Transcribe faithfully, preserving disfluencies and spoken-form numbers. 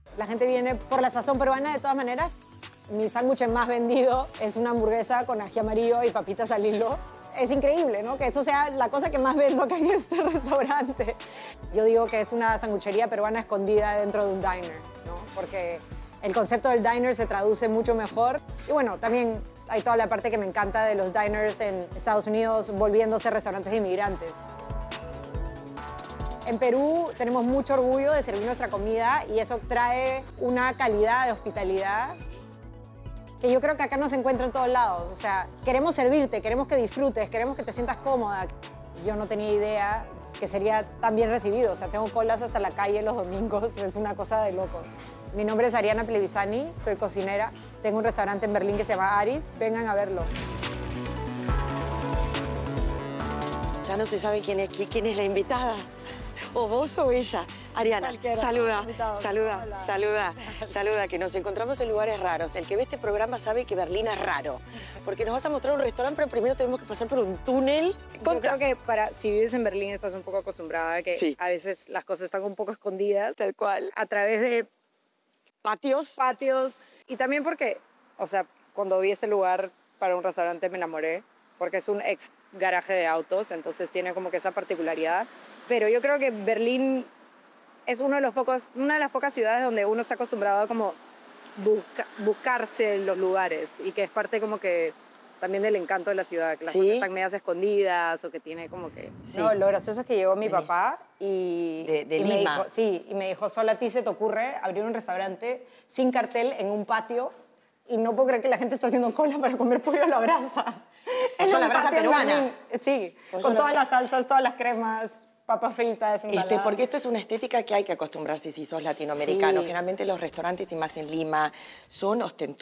La gente viene por la sazón peruana de todas maneras. Mi sándwich más vendido es una hamburguesa con ají amarillo y papitas al hilo. Es increíble, ¿no? Que eso sea la cosa que más vendo acá en este restaurante. Yo digo que es una sanguchería peruana escondida dentro de un diner, ¿no? Porque el concepto del diner se traduce mucho mejor. Y bueno, también hay toda la parte que me encanta de los diners en Estados Unidos volviéndose restaurantes de inmigrantes. En Perú tenemos mucho orgullo de servir nuestra comida y eso trae una calidad de hospitalidad que yo creo que acá no se encuentra en todos lados. O sea, queremos servirte, queremos que disfrutes, queremos que te sientas cómoda. Yo no tenía idea que sería tan bien recibido. O sea, tengo colas hasta la calle los domingos, es una cosa de locos. Mi nombre es Ariana Plevisani, soy cocinera. Tengo un restaurante en Berlín que se llama Aris. Vengan a verlo. Ya no se sabe quién es, quién es la invitada. O vos o ella. Ariana, Cualquiera. saluda, Invitado. saluda, Hola. saluda, saluda, que nos encontramos en lugares raros. El que ve este programa sabe que Berlín es raro, porque nos vas a mostrar un restaurante, pero primero tenemos que pasar por un túnel. Yo creo que para, si vives en Berlín estás un poco acostumbrada a que Sí. a veces las cosas están un poco escondidas. Tal cual. A través de Patios. patios. Y también porque, o sea, cuando vi este lugar para un restaurante me enamoré, porque es un ex garaje de autos, entonces tiene como que esa particularidad. Pero yo creo que Berlín es uno de los pocos, una de las pocas ciudades donde uno está acostumbrado a como busca, buscarse los lugares y que es parte como que también del encanto de la ciudad, que las ¿Sí? cosas están medias escondidas o que tiene como que... Sí. No, lo gracioso es que llegó mi Vení. papá y... De- de y me Lima. dijo- sí, y me dijo, solo a ti se te ocurre abrir un restaurante sin cartel en un patio y no puedo creer que la gente está haciendo cola para comer pollo a la brasa. Pollo a la un brasa patio en peruana. Berlín. Sí, Pollo a con la todas brasa. las salsas, todas las cremas, papas fritas, ensalada. Este, porque esto es una estética que hay que acostumbrarse si sos latinoamericano. Sí. Generalmente los restaurantes, y más en Lima, son ostentosos.